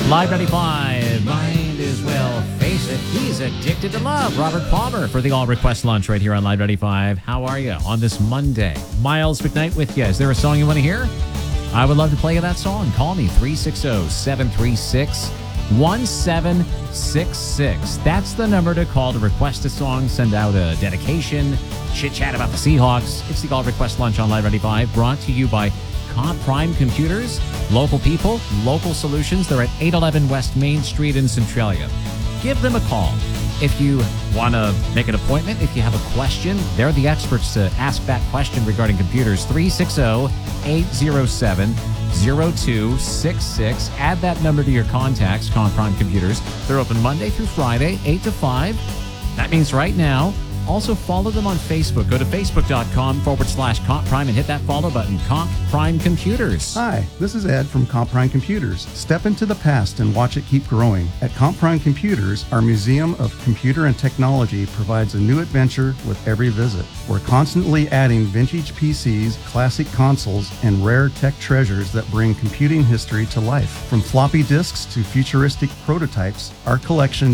Live 95, might as well face it, he's addicted to love. Robert Palmer for the All Request Lunch right here on Live 95. How are you on this Monday? Miles McKnight with you. Is there a song you want to hear? I would love to play you that song. Call me 360-736-1766. That's the number to call to request a song, send out a dedication, chit-chat about the Seahawks. It's the All Request Lunch on Live 95, brought to you by Comp Prime Computers. Local people, local solutions. They're at 811 West Main Street in Centralia. Give them a call. If you want to make an appointment, if you have a question, they're the experts to ask that question regarding computers. 360-807-0266. Add that number to your contacts, Comp Prime Computers. They're open Monday through Friday, 8 to 5. That means right now. Also, follow them on Facebook. Go to facebook.com/Comp Prime and hit that follow button. Comp Prime Computers. Hi, this is Ed from Comp Prime Computers. Step into the past and watch it keep growing. At Comp Prime Computers, our Museum of Computer and Technology provides a new adventure with every visit. We're constantly adding vintage PCs, classic consoles, and rare tech treasures that bring computing history to life. From floppy disks to futuristic prototypes, our collection